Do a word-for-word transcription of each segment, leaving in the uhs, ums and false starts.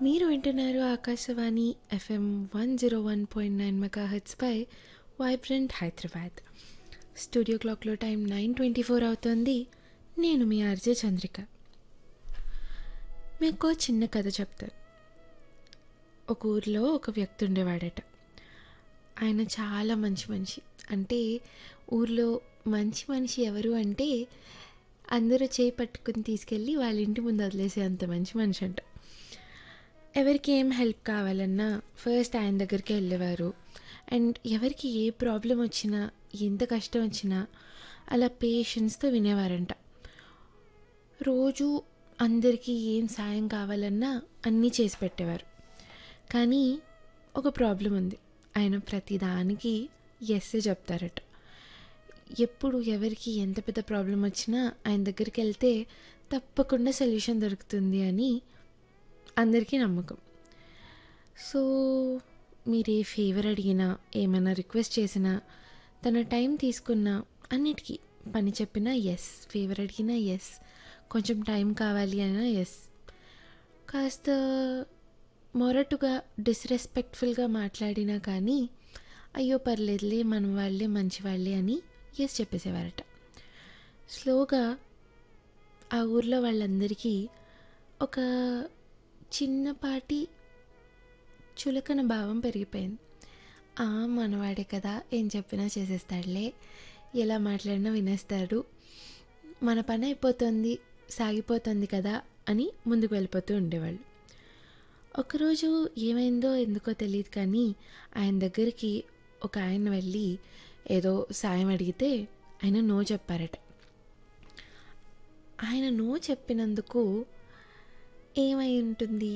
మీరు వింటున్నారు Akashvani FM one zero one point nine mega హెచ్పై vibrant Hyderabad. Studio క్లాక్లో టైం నైన్ ట్వంటీ ఫోర్ అవుతుంది. నేను మీ ఆర్జే చంద్రిక. మీకు చిన్న కథ చెప్తాను. ఒక ఊరిలో ఒక వ్యక్తి ఉండేవాడట. ఆయన చాలా మంచి మనిషి. అంటే ఊర్లో మంచి మనిషి ఎవరు అంటే అందరూ చేయి పట్టుకుని తీసుకెళ్ళి వాళ్ళ ఇంటి ముందు వదిలేసే అంత మంచి మనిషి అంట. ఎవరికి ఏం హెల్ప్ కావాలన్నా ఫస్ట్ ఆయన దగ్గరికి వెళ్ళేవారు. అండ్ ఎవరికి ఏ ప్రాబ్లం వచ్చినా ఎంత కష్టం వచ్చినా అలా పేషెన్స్తో వినేవారంట. రోజు అందరికీ ఏం సాయం కావాలన్నా అన్నీ చేసి పెట్టేవారు. కానీ ఒక ప్రాబ్లం ఉంది. ఆయన ప్రతిదానికి ఎస్సే చెప్తారట. ఎప్పుడు ఎవరికి ఎంత పెద్ద ప్రాబ్లం వచ్చినా ఆయన దగ్గరికి వెళ్తే తప్పకుండా సొల్యూషన్ దొరుకుతుంది అని అందరికీ నమ్మకం. సో మీరు ఏ ఫేవర్ అడిగినా, ఏమైనా రిక్వెస్ట్ చేసినా, తన టైం తీసుకున్నా, అన్నిటికీ పని చెప్పినా ఎస్, ఫేవర్ అడిగినా ఎస్, కొంచెం టైం కావాలి అయినా ఎస్, కాస్త మొరటుగా డిస్రెస్పెక్ట్ఫుల్గా మాట్లాడినా కానీ అయ్యో పర్లేదులే మన వాళ్ళే మంచి వాళ్ళే అని ఎస్ చెప్పేసేవారట. స్లోగా ఆ ఊర్లో వాళ్ళందరికీ ఒక చిన్నపాటి చులకన భావం పెరిగిపోయింది. ఆ మనవాడే కదా, ఏం చెప్పినా చేసేస్తాడులే, ఎలా మాట్లాడినా వినేస్తాడు, మన పని అయిపోతుంది, సాగిపోతుంది కదా అని ముందుకు వెళ్ళిపోతూ ఉండేవాళ్ళు. ఒకరోజు ఏమైందో ఎందుకో తెలియదు కానీ ఆయన దగ్గరికి ఒక ఆయన వెళ్ళి ఏదో సాయం అడిగితే ఆయన నో చెప్పారట. ఆయన నో చెప్పినందుకు ఏమై ఉంటుంది?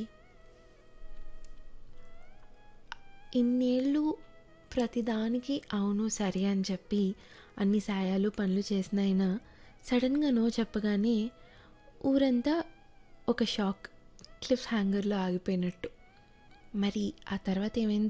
ఇన్నేళ్ళు ప్రతిదానికి అవును సరే అని చెప్పి అన్ని సాయాలు పనులు చేసిన ఆయన సడన్గా నో చెప్పగానే ఊరంతా ఒక షాక్, క్లిఫ్ హ్యాంగర్లో ఆగిపోయినట్టు. మరి ఆ తర్వాత ఏమైందో